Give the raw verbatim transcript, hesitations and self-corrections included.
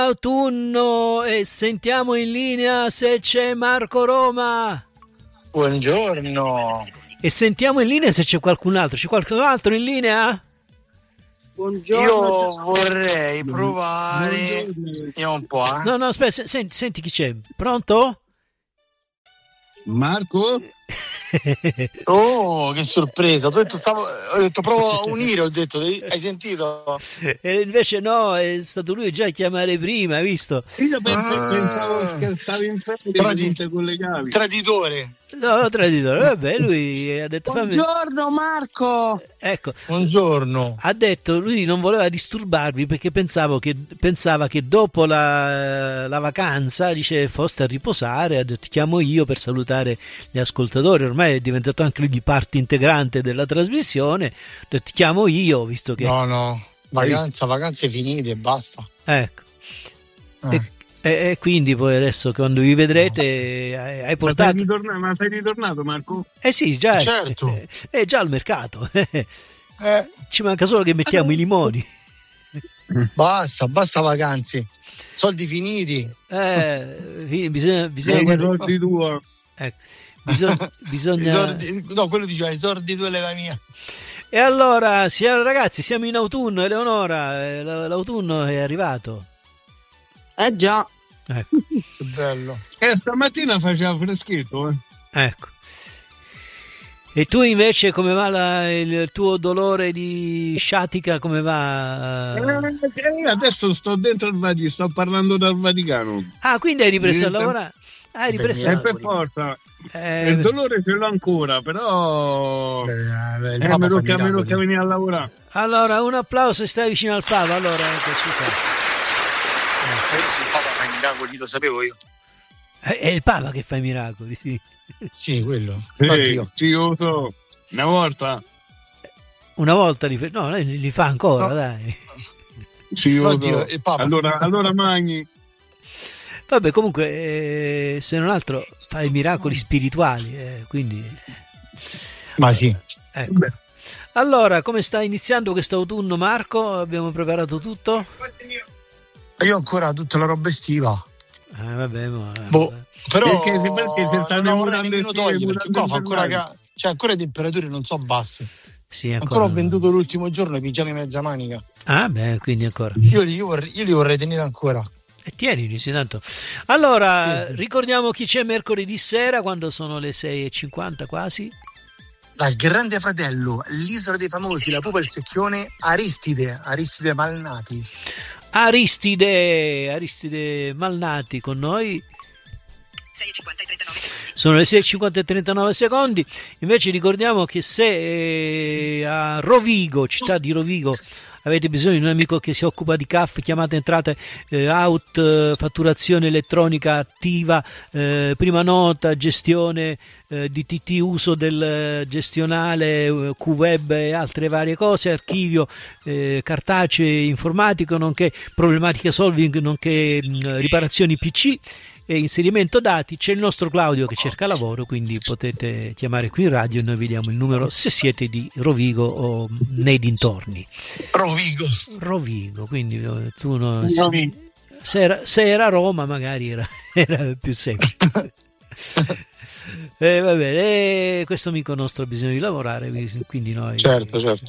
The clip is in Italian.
Autunno e sentiamo in linea se c'è Marco Roma. Buongiorno. E sentiamo in linea se c'è qualcun altro. C'è qualcun altro in linea? Buongiorno. Io vorrei provare. Vediamo un po'. Eh. No, no, aspetta, senti, senti chi c'è. Pronto? Marco? Oh, che sorpresa! Ho detto, stavo, ho detto provo a unire, ho detto, hai sentito? E invece no, è stato lui già a chiamare prima, hai visto? Io pensavo ah, che stavi in ferie Tradi- e collegavi. Traditore. No, traditore, vabbè, lui ha detto buongiorno fammi... Marco. Ecco, buongiorno. Ha detto lui non voleva disturbarvi perché pensavo che pensava che dopo la, la vacanza dice foste a riposare. Ha detto chiamo io per salutare gli ascoltatori, ormai è diventato anche lui parte integrante della trasmissione. Ha detto chiamo io, visto che no no vacanza vacanze finite e basta, ecco. eh. e, e, e quindi poi adesso quando vi vedrete no, hai, hai portato ma sei, ritornato, ma sei ritornato Marco? Eh sì, già certo. è, è già al mercato. Eh. Ci manca solo che mettiamo eh. i limoni. Basta, basta vacanze. Soldi finiti. Eh, bisogna, bisogna guardare... soldi tua. Ecco, bisogna, bisogna... Sordi, no, quello diceva i sordi tu e la mia. E allora, siamo, ragazzi, siamo in autunno, Eleonora, l'autunno è arrivato. Eh già. Ecco. Che bello. Eh, stamattina faceva freschetto, eh. Ecco. E tu invece come va la, il tuo dolore di sciatica, come va? Eh, adesso sto dentro al Vaticano, sto parlando dal Vaticano. Ah, quindi hai ripreso a lavorare? Ah, hai ripreso a lavorare. Per forza. Eh, il dolore ce l'ho ancora, però beh, beh, il eh, me lo chiamano che venire a lavorare. Allora, un applauso, stai vicino al Papa, allora eccoci qua. Eh. Adesso il Papa fa i miracoli, lo sapevo io. È il Papa che fa i miracoli, sì. Sì, quello. Sì, sì, io lo so. Una volta. Una volta li fa, no, li fa ancora, no. Dai. Sì, io lo so. Il Papa. Allora, allora Magni. Vabbè, comunque, eh, se non altro fa i miracoli spirituali, eh, quindi... Ma sì. Ecco. Beh. Allora, come sta iniziando questo autunno, Marco? Abbiamo preparato tutto? Io ancora tutta la roba estiva. Ah, vabbè, ma... Boh, però perché, perché se stanno non vorrei nemmeno togliere, perché qua fa ancora, ca- cioè ancora le temperature non so basse. Sì, ancora... ancora ho venduto l'ultimo giorno i pigiami mezza manica. Ah, beh, quindi ancora. Io li, io vorrei, io li vorrei tenere ancora. E tienili, sì, tanto. Allora, sì, sì. ricordiamo chi c'è mercoledì sera, quando sono le sei e cinquanta quasi. Dal Grande Fratello, l'Isola dei Famosi, la Pupa e il Secchione, Aristide, Aristide Malnati. Aristide, Aristide Malnati con noi. Sono le sei e cinquanta e trentanove secondi. Invece ricordiamo che se eh, a Rovigo, città di Rovigo, avete bisogno di un amico che si occupa di C A F, chiamate entrate, eh, out, eh, fatturazione elettronica attiva, eh, prima nota, gestione eh, di T T, uso del gestionale, eh, Q web e altre varie cose, archivio eh, cartaceo informatico, nonché problematica solving, nonché mh, riparazioni P C e inserimento dati. C'è il nostro Claudio che cerca lavoro, quindi potete chiamare qui in radio e noi vi diamo il numero se siete di Rovigo o nei dintorni. Rovigo Rovigo, quindi tu non, se, se, era, se era Roma magari era, era più semplice. E eh, va bene, questo amico nostro ha bisogno di lavorare, quindi noi certo, certo.